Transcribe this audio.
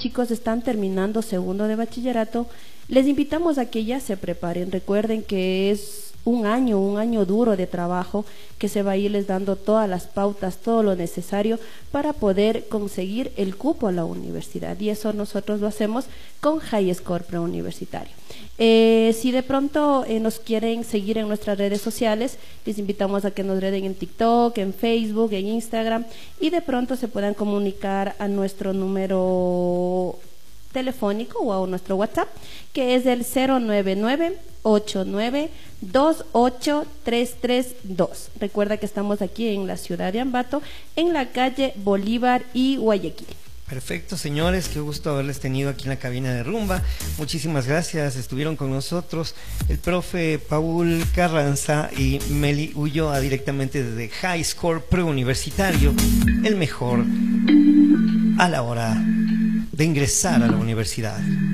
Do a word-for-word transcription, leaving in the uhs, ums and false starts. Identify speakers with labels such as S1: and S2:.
S1: chicos están terminando segundo de bachillerato, les invitamos a que ya se preparen. Recuerden que es un año, un año duro de trabajo, que se va a irles dando todas las pautas, todo lo necesario para poder conseguir el cupo a la universidad, y eso nosotros lo hacemos con High Score Preuniversitario. Eh, si de pronto eh, nos quieren seguir en nuestras redes sociales, les invitamos a que nos reden en TikTok, en Facebook, en Instagram, y de pronto se puedan comunicar a nuestro número telefónico o a nuestro WhatsApp, que es el cero nueve nueve, ocho nueve dos ocho tres tres dos. Recuerda que estamos aquí en la ciudad de Ambato, en la calle Bolívar y Guayaquil.
S2: Perfecto, señores, qué gusto haberles tenido aquí en la cabina de Rumba. Muchísimas gracias, estuvieron con nosotros el profe Paul Carranza y Meli Ulloa, directamente desde High Score Preuniversitario, el mejor a la hora de ingresar a la universidad.